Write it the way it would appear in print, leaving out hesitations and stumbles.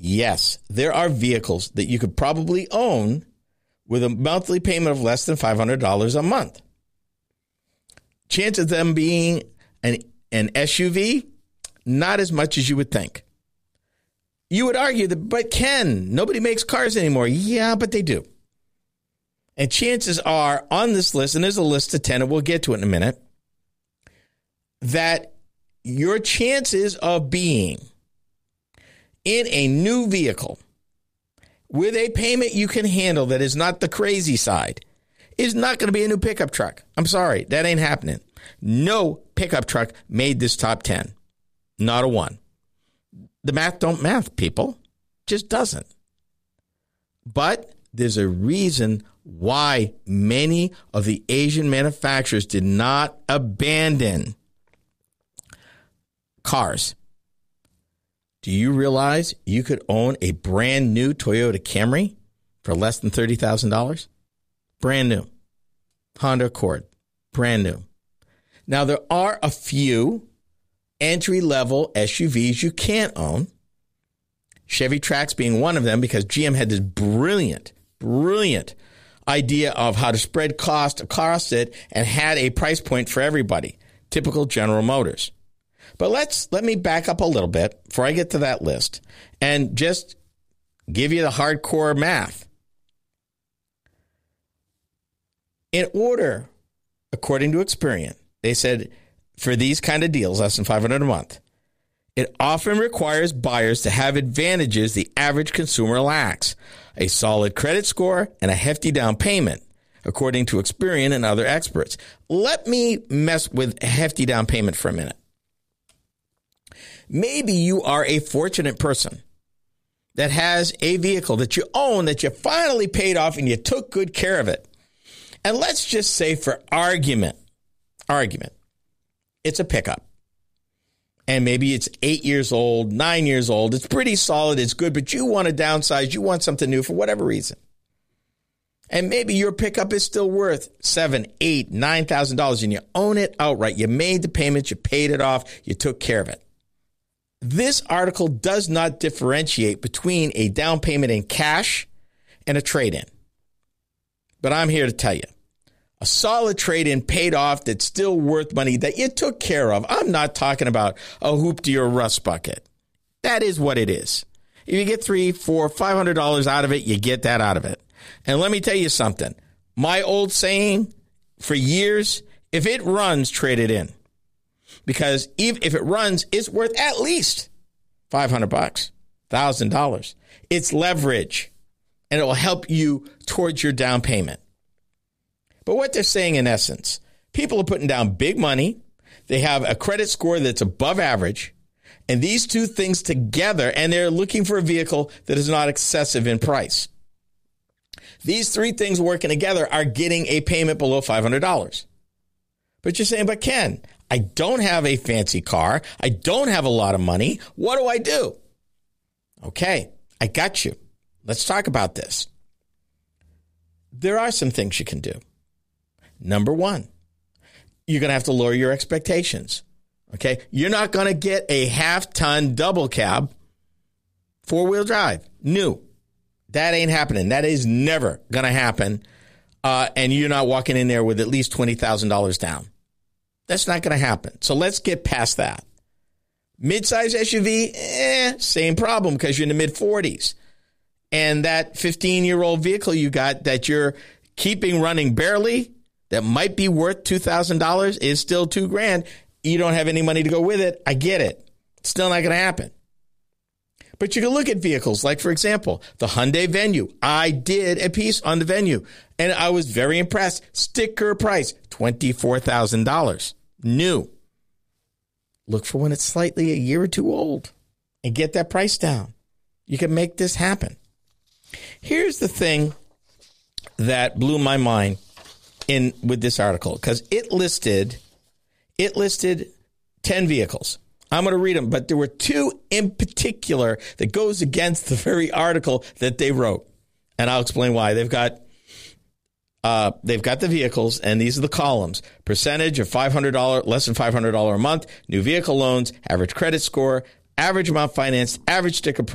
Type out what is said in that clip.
Yes, there are vehicles that you could probably own with a monthly payment of less than $500 a month. Chance of them being an SUV, not as much as you would think. You would argue that, but Ken, nobody makes cars anymore. Yeah, but they do. And chances are on this list, and there's a list of 10, and we'll get to it in a minute, that your chances of being in a new vehicle with a payment you can handle that is not the crazy side is not going to be a new pickup truck. I'm sorry, that ain't happening. No pickup truck made this top 10. Not a one. The math don't math, people. Just doesn't. But there's a reason why many of the Asian manufacturers did not abandon cars. Do you realize you could own a brand new Toyota Camry for less than $30,000? Brand new. Honda Accord. Brand new. Now, there are a few entry-level SUVs you can't own. Chevy Trax being one of them, because GM had this brilliant idea of how to spread cost across it and had a price point for everybody. Typical General Motors. But let me back up a little bit before I get to that list and just give you the hardcore math. In order, according to Experian, they said for these kind of deals, less than $500 a month, it often requires buyers to have advantages the average consumer lacks: a solid credit score and a hefty down payment, according to Experian and other experts. Let me mess with a hefty down payment for a minute. Maybe you are a fortunate person that has a vehicle that you own, that you finally paid off and you took good care of it. And let's just say for argument, it's a pickup. And maybe it's 8 years old, 9 years old. It's pretty solid. It's good, but you want to downsize. You want something new for whatever reason. And maybe your pickup is still worth $7,000, $8,000, $9,000 and you own it outright. You made the payments. You paid it off. You took care of it. This article does not differentiate between a down payment in cash and a trade-in. But I'm here to tell you, a solid trade-in paid off that's still worth money that you took care of. I'm not talking about a hoopty or rust bucket. That is what it is. If you get $300, $400, $500 out of it, you get that out of it. And let me tell you something. My old saying for years, if it runs, trade it in. Because if it runs, it's worth at least $500, $1,000. It's leverage, and it will help you towards your down payment. But what they're saying in essence, people are putting down big money. They have a credit score that's above average. And these two things together, and they're looking for a vehicle that is not excessive in price. These three things working together are getting a payment below $500. But you're saying, but Ken, I don't have a fancy car. I don't have a lot of money. What do I do? Okay, I got you. Let's talk about this. There are some things you can do. Number one, you're going to have to lower your expectations. Okay, you're not going to get a half-ton double cab, four-wheel drive, new. That ain't happening. That is never going to happen. And you're not walking in there with at least $20,000 down. That's not going to happen. So let's get past that. Midsize SUV, same problem because you're in the mid-40s. And that 15-year-old vehicle you got that you're keeping running barely, that might be worth $2,000, is still $2,000. You don't have any money to go with it. I get it. It's still not going to happen. But you can look at vehicles like, for example, the Hyundai Venue. I did a piece on the Venue, and I was very impressed. Sticker price, $24,000. New. Look for when it's slightly a year or two old and get that price down. You can make this happen. Here's the thing that blew my mind with this article, because it listed 10 vehicles. I'm going to read them, but there were two in particular that goes against the very article that they wrote. And I'll explain why. They've got the vehicles, and these are the columns. Percentage of $500, less than $500 a month, new vehicle loans, average credit score, average amount financed, average sticker price.